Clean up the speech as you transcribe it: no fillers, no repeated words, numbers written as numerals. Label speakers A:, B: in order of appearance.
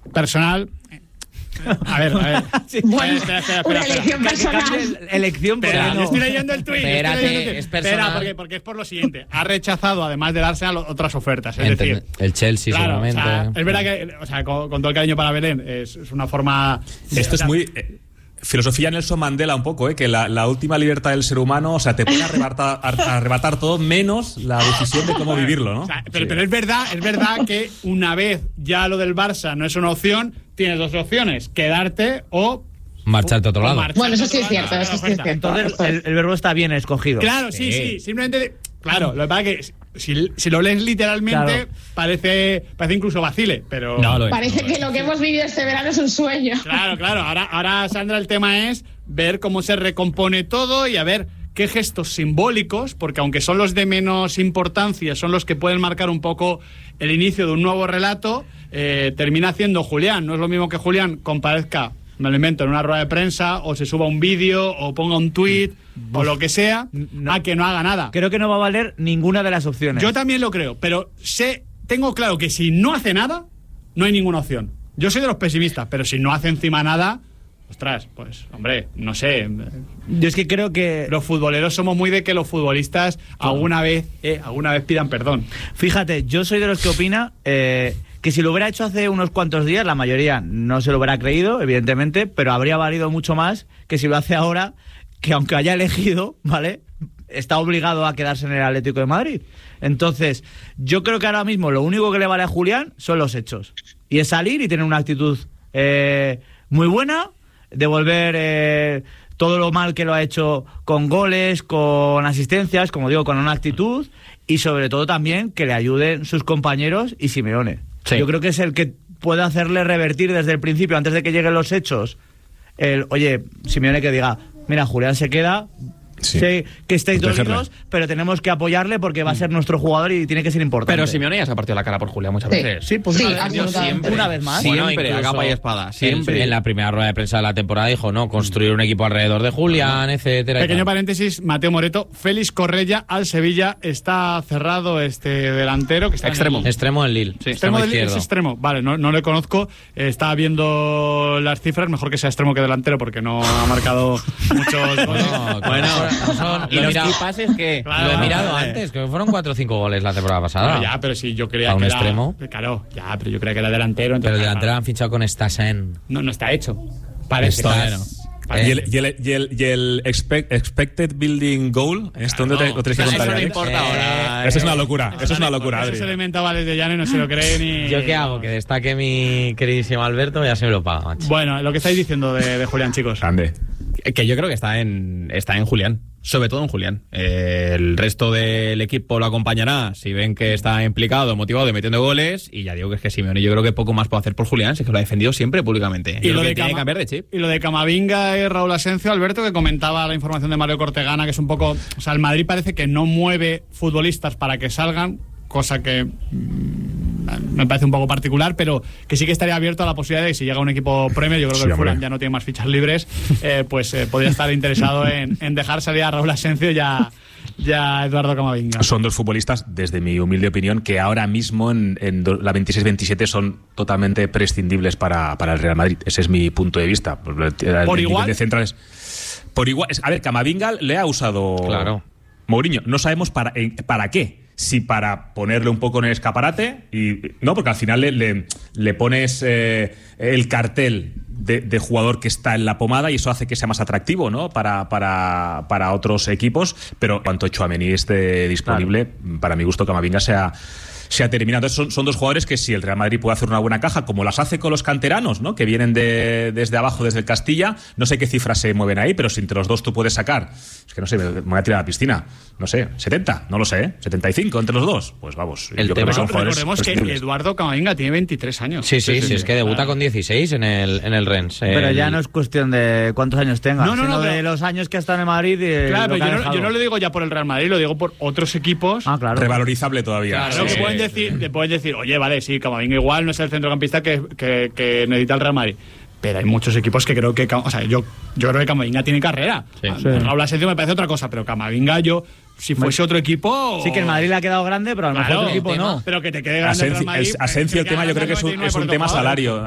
A: personal. A ver.
B: Sí.
C: Bueno,
A: Espera.
C: una elección personal.
B: Elección
A: Espera,
B: personal.
A: estoy leyendo el tuit.
D: Espérate, es personal.
A: Espera, porque es por lo siguiente. Ha rechazado, además del Arsenal, otras ofertas. Es decir,
D: el Chelsea,
A: claro,
D: seguramente.
A: o sea, es verdad que, o sea, con todo el cariño para Belén, es una forma.
E: Esto es muy. Filosofía Nelson Mandela un poco, que la última libertad del ser humano, o sea, te puede arrebatar todo menos la decisión de cómo vivirlo, ¿no?
A: O sea, pero es verdad que una vez ya lo del Barça no es una opción, tienes dos opciones: quedarte o
D: marcharte a otro lado.
C: Bueno, eso sí es cierto, eso sí es cierto.
B: Entonces el verbo está bien escogido.
A: Claro, sí. Simplemente. Claro, lo que pasa es que si lo lees literalmente,
B: claro,
A: parece incluso vacile, pero.
D: No, lo es.
C: Parece que lo que hemos vivido este verano es un sueño.
A: Claro. Ahora, Sandra, el tema es ver cómo se recompone todo y a ver qué gestos simbólicos, porque aunque son los de menos importancia, son los que pueden marcar un poco el inicio de un nuevo relato, termina haciendo Julián. No es lo mismo que Julián comparezca, me lo invento, en una rueda de prensa, o se suba un vídeo, o ponga un tuit, o lo que sea, a que no haga nada.
B: Creo que no va a valer ninguna de las opciones.
A: Yo también lo creo, pero tengo claro que si no hace nada, no hay ninguna opción. Yo soy de los pesimistas, pero si no hace encima nada, ostras, pues, hombre, no sé.
B: Yo es que creo que
A: Los futboleros somos muy de que los futbolistas alguna vez pidan perdón.
B: Fíjate, yo soy de los que opina que si lo hubiera hecho hace unos cuantos días, la mayoría no se lo hubiera creído, evidentemente, pero habría valido mucho más que si lo hace ahora, que aunque haya elegido, ¿vale?, está obligado a quedarse en el Atlético de Madrid. Entonces, yo creo que ahora mismo lo único que le vale a Julián son los hechos. Y es salir y tener una actitud muy buena, devolver todo lo mal que lo ha hecho con goles, con asistencias, como digo, con una actitud, y sobre todo también que le ayuden sus compañeros y Simeone.
D: Sí.
B: Yo creo que es el que puede hacerle revertir desde el principio, antes de que lleguen los hechos, oye, Simeone que diga, mira, Julián se queda,
E: Sí.
B: sé que estáis
E: Protegerle.
B: dolidos, pero tenemos que apoyarle porque va a ser nuestro jugador y tiene que ser importante.
F: Pero Simeone ya se ha partido la cara por Julián muchas
C: Sí.
F: veces.
B: Sí, pues
C: Sí,
B: una vez,
C: absolutamente.
B: una vez más.
D: Bueno,
F: Siempre, a
D: incluso
F: capa y espada. Siempre.
D: En la primera rueda de prensa de la temporada dijo, no, construir un equipo alrededor de Julián, etcétera.
A: Pequeño paréntesis, Mateo Moreto, Félix Correia al Sevilla, está cerrado este delantero que está
F: Extremo.
A: en el-
D: Extremo en Lille.
A: Extremo
D: extremo
A: del-
D: izquierdo.
A: es extremo, vale, no le conozco. Estaba viendo las cifras, mejor que sea extremo que delantero porque no ha marcado muchos goles.
D: Y
F: ¿Y los
D: mirado,
F: key pases qué?
A: Claro,
D: lo he mirado
A: vale.
D: antes, que fueron 4 o 5 goles la temporada pasada.
A: Bueno, ya, pero si yo creía
D: ¿A un
A: que
D: extremo?
A: era. Claro, ya, pero yo creía que era delantero.
D: Pero
A: Entonces,
D: el delantero han fichado con Stassen.
A: no está hecho. Parece.
E: ¿Y el expected building goal? ¿Esto dónde te lo tienes que
F: Eso
E: contar?
F: no
E: Alex?
F: importa ahora.
E: Eso es una locura. Eso es una locura,
A: Eso
E: Adri.
A: se lo inventaba Alex de Llano y no se lo cree ni.
D: ¿Yo qué hago? Que destaque mi queridísimo Alberto, ya se me lo paga, macho.
A: Bueno, lo que estáis diciendo de Julián, chicos.
E: Grande.
F: Que yo creo que está en Julián. Sobre todo en Julián. El resto del equipo lo acompañará si ven que está implicado, motivado y metiendo goles. Y ya digo que es que Simeone, yo creo que poco más puede hacer por Julián, si es que lo ha defendido siempre públicamente. Y lo que tiene que cambiar de chip.
A: Y lo de Camavinga y Raúl Asencio, Alberto, que comentaba la información de Mario Cortegana, que es un poco. O sea, el Madrid parece que no mueve futbolistas para que salgan, cosa que me parece un poco particular, pero que sí que estaría abierto a la posibilidad de que si llega un equipo Premier, yo creo que
E: Sí,
A: el Fulham
E: hombre.
A: ya no tiene más fichas libres, pues podría estar interesado en dejar salir a Raúl Asencio y a Eduardo Camavinga.
E: Son dos futbolistas, desde mi humilde opinión, que ahora mismo en la 26-27 son totalmente prescindibles para el Real Madrid. Ese es mi punto de vista.
A: ¿Por igual?
E: De centrales. Por igual. A ver, Camavinga le ha usado
D: Claro.
E: Mourinho. No sabemos para qué. Si para ponerle un poco en el escaparate, no, porque al final le pones el cartel de jugador que está en la pomada y eso hace que sea más atractivo, ¿no? Para otros equipos, pero cuanto Tchouaméni esté disponible, para mi gusto Camavinga se ha terminado. Entonces son dos jugadores que si el Real Madrid puede hacer una buena caja, como las hace con los canteranos, ¿no? Que vienen desde abajo, desde el Castilla, no sé qué cifras se mueven ahí, pero si entre los dos tú puedes sacar, es que no sé, me voy a tirar a la piscina, no sé, 70, no lo sé, 75 entre los dos, pues vamos,
D: El
E: yo creo que
D: tema-
E: son jugadores
A: Recordemos que
E: prescindibles.
A: Eduardo Camavinga tiene 23 años.
D: Sí, es que debuta con 16 en el Rennes.
B: Pero ya no es cuestión de cuántos años tenga,
A: No,
B: sino
A: pero-
B: de los años que ha estado en Madrid. Y
A: Claro,
B: lo que ha
A: pero
B: dejado.
A: yo no lo digo ya por el Real Madrid, lo digo por otros equipos.
B: Ah, claro.
E: Revalorizable todavía.
A: Claro, que pueden decir, oye, vale, sí, Camavinga igual no es el centrocampista que necesita el Real Madrid. Pero hay muchos equipos que creo que... O sea, yo creo que Camavinga tiene carrera.
D: Sí.
A: Raúl Asencio me parece otra cosa, pero Camavinga si fuese otro equipo...
B: Sí que el Madrid le ha quedado grande, pero a lo mejor
A: Claro,
B: otro equipo no.
A: Pero que te quede grande el Real Madrid...
E: Asencio, el tema yo creo que es un tema salario.